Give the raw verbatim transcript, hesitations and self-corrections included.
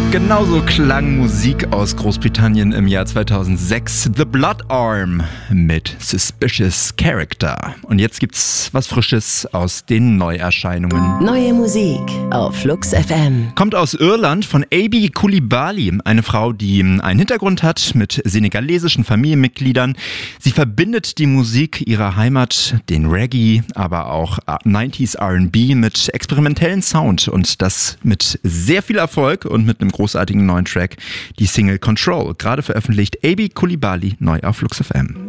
Genauso klang Musik aus Großbritannien im Jahr zweitausendsechs. The Blood Arm mit Suspicious Character. Und jetzt gibt's was Frisches aus den Neuerscheinungen. Neue Musik auf Flux F M. Kommt aus Irland von Abi Coulibaly, eine Frau, die einen Hintergrund hat mit senegalesischen Familienmitgliedern. Sie verbindet die Musik ihrer Heimat, den Reggae, aber auch neunziger R and B mit experimentellen Sound und das mit sehr viel Erfolg und mit einem großartigen neuen Track, die Single Control, gerade veröffentlicht Abi Coulibaly neu auf Flux F M.